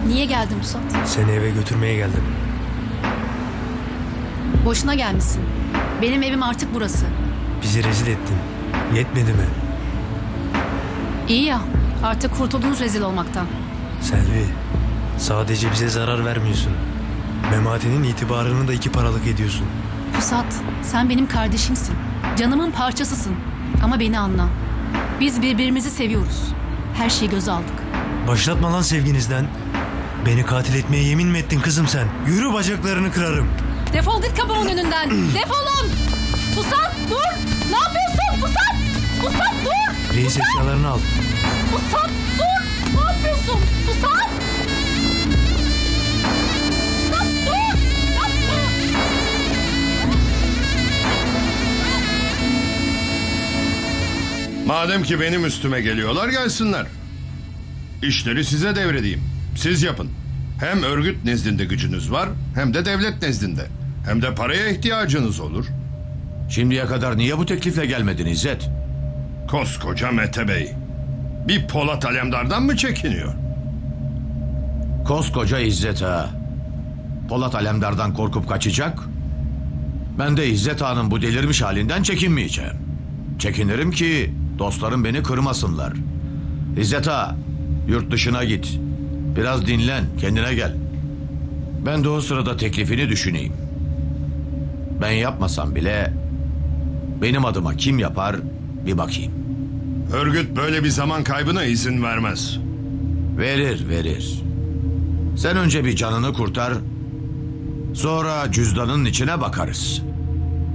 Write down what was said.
Niye geldin Pusat? Seni eve götürmeye geldim. Boşuna gelmişsin. Benim evim artık burası. Bizi rezil ettin. Yetmedi mi? İyi ya, artık kurtuldunuz rezil olmaktan. Selvi, sadece bize zarar vermiyorsun. Memati'nin itibarını da iki paralık ediyorsun. Pusat, sen benim kardeşimsin. Canımın parçasısın. Ama beni anla. Biz birbirimizi seviyoruz. Her şeyi göze aldık. Başlatma lan sevginizden. Beni katil etmeye yemin mi ettin kızım sen? Yürü, bacaklarını kırarım. Defol git kapımın önünden. Defolun. Pusat dur. Ne yapıyorsun Pusat? Pusat dur. Reis eşyalarını al. Pusat dur. Ne yapıyorsun? Pusat. Pusat dur. Yapma. Madem ki benim üstüme geliyorlar, gelsinler. İşleri size devredeyim. Siz yapın. Hem örgüt nezdinde gücünüz var, hem de devlet nezdinde. Hem de paraya ihtiyacınız olur. Şimdiye kadar niye bu teklifle gelmedin İzzet? Koskoca Mete Bey bir Polat Alemdar'dan mı çekiniyor? Koskoca İzzet Ağa. Polat Alemdar'dan korkup kaçacak. Ben de İzzet Ağa'nın bu delirmiş halinden çekinmeyeceğim. Çekinirim ki dostlarım beni kırmasınlar. İzzet Ağa, yurt dışına git. Biraz dinlen, kendine gel. Ben de o sırada teklifini düşüneyim. Ben yapmasam bile benim adıma kim yapar bir bakayım. Örgüt böyle bir zaman kaybına izin vermez. Verir. Sen önce bir canını kurtar, sonra cüzdanın içine bakarız.